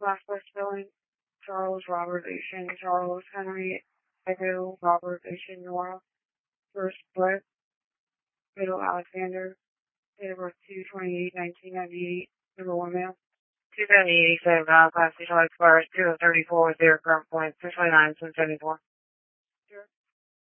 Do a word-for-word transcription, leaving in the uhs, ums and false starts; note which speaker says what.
Speaker 1: Last birth spelling, Charles Robert Asian, Charles Henry Echo Robert Asian Nora. First Brett, middle Alexander. Date of birth two twenty-eight nineteen ninety-eight. Number one male. two seventy-eight, seven, class, Detroit, Sparks, two thirty-four, zero, current point, six twenty-nine, seven seventy-four.